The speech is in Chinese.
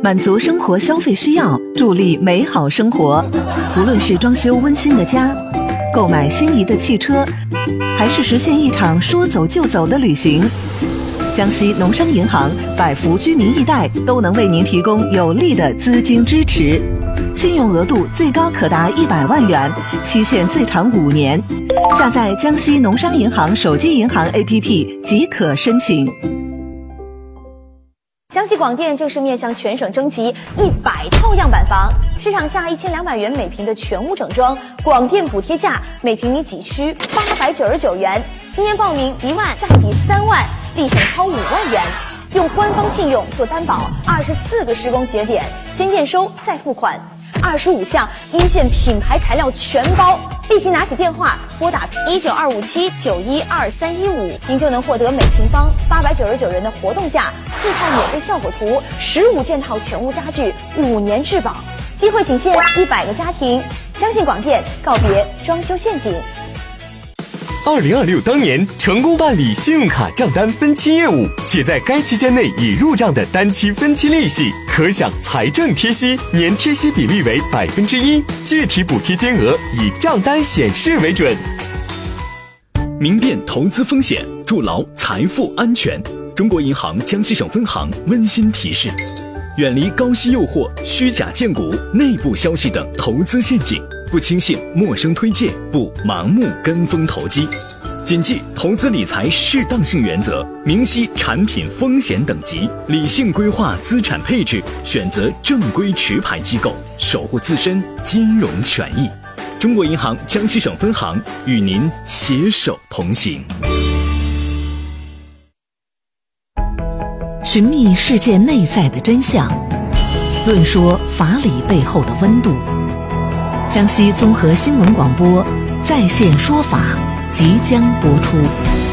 满足生活消费需要，助力美好生活。无论是装修温馨的家，购买心仪的汽车，还是实现一场说走就走的旅行，江西农商银行百福居民易贷都能为您提供有力的资金支持，信用额度最高可达100万元，期限最长5年。下载江西农商银行手机银行 APP 即可申请。 江西广电正式面向全省征集100套样板房，市场价1200元每平的全屋整装，广电补贴价每平米几区899元，今年报名1万再抵3万，立省超5万元。用官方信用做担保，24个施工节点，先验收再付款，25项一线品牌材料全包。立即拿起电话拨打19257912315，您就能获得每平方899元的活动价，4套免费效果图，15件套全屋家具，5年质保。机会仅限100个家庭，相信广电，告别装修陷阱。 2026当年成功办理信用卡账单分期业务，且在该期间内已入账的单期分期利息，可享财政贴息，年贴息比例为1%，具体补贴金额以账单显示为准。 明辨投资风险，筑牢财富安全。中国银行江西省分行温馨提示：远离高息诱惑、虚假荐股、内部消息等投资陷阱，不轻信陌生推荐，不盲目跟风投机，谨记投资理财适当性原则，明晰产品风险等级，理性规划资产配置，选择正规持牌机构，守护自身金融权益。中国银行江西省分行与您携手同行。 寻觅世界内在的真相，论说法理背后的温度。江西综合新闻广播在线说法即将播出。